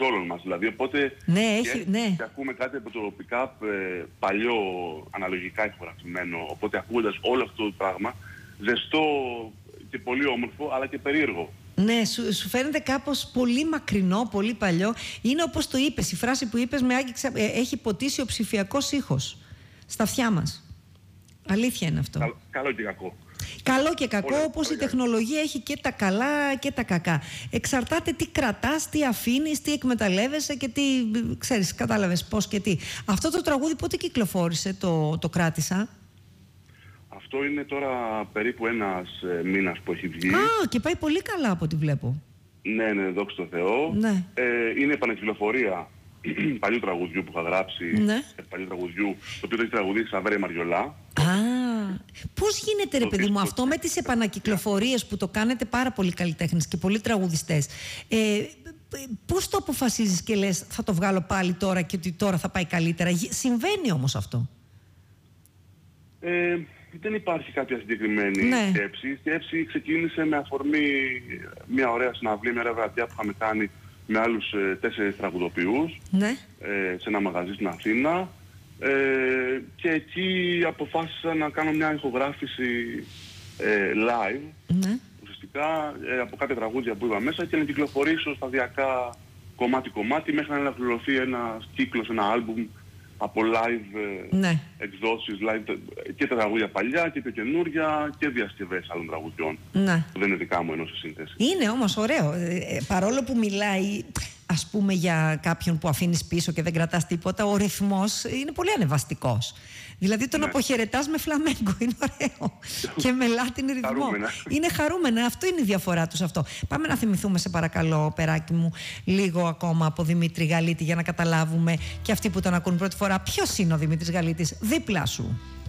όλων μας. Δηλαδή, οπότε Ναι, και ακούμε κάτι από το pick-up παλιό, αναλογικά ηχογραφημένο. Οπότε ακούγοντας όλο αυτό το πράγμα, ζεστό και πολύ όμορφο, αλλά και περίεργο. Ναι, σου φαίνεται κάπως πολύ μακρινό, πολύ παλιό. Είναι όπως το είπες, η φράση που είπες με άγγιξε, έχει ποτίσει ο ψηφιακός ήχος στα αυτιά μας. Αλήθεια είναι αυτό. Καλό και κακό. Καλό και κακό, όπως η τεχνολογία έχει και τα καλά και τα κακά. Εξαρτάται τι κρατάς, τι αφήνεις, τι εκμεταλλεύεσαι και τι, ξέρεις, κατάλαβες πώς και τι. Αυτό το τραγούδι πότε κυκλοφόρησε, το κράτησα? Αυτό είναι τώρα περίπου ένας μήνας που έχει βγει. Α, και πάει πολύ καλά από ό,τι βλέπω. Ναι, δόξα τω Θεώ. Ναι. Είναι επανακυκλοφορία παλιού τραγουδιού που είχα γράψει. Ναι. Παλιού τραγουδιού, το οποίο το έχει τραγουδήσει Σαβέρε Μαριολά. Α, πώς γίνεται ρε παιδί μου αυτό με τις επανακυκλοφορίες που το κάνετε πάρα πολλοί καλλιτέχνες και πολλοί τραγουδιστές? Πώς το αποφασίζεις και λες θα το βγάλω πάλι τώρα και ότι τώρα θα πάει καλύτερα? Συμβαίνει όμως αυτό? Δεν υπάρχει κάποια συγκεκριμένη σκέψη. Η σκέψη ξεκίνησε με αφορμή μια ωραία συναυλία, μια ωραία βραδιά που είχαμε κάνει με άλλους 4 τραγουδοποιούς σε ένα μαγαζί στην Αθήνα. Και εκεί αποφάσισα να κάνω μια ηχογράφηση live, ουσιαστικά από κάποια τραγούδια που είπα μέσα, και να κυκλοφορήσω σταδιακά κομμάτι-κομμάτι μέχρι να ολοκληρωθεί ένας κύκλος, ένα άλμπουμ από live εκδόσεις, live, και τα τραγούδια παλιά και πιο καινούρια και διασκευές άλλων τραγουδιών. Δεν είναι δικά μου ενώ σε σύνθεση. Είναι όμως ωραίο, παρόλο που μιλάει ας πούμε για κάποιον που αφήνεις πίσω και δεν κρατάς τίποτα, ο ρυθμός είναι πολύ ανεβαστικός. Δηλαδή τον αποχαιρετάς με φλαμέγκο, είναι ωραίο. Και με λάτιν ρυθμό. Χαρούμενα. Είναι χαρούμενα, αυτό είναι η διαφορά τους αυτό. Πάμε να θυμηθούμε σε παρακαλώ, Περάκι μου, λίγο ακόμα από Δημήτρη Γαλίτη για να καταλάβουμε και αυτοί που τον ακούν πρώτη φορά ποιος είναι ο Δημήτρης Γαλίτης δίπλα σου.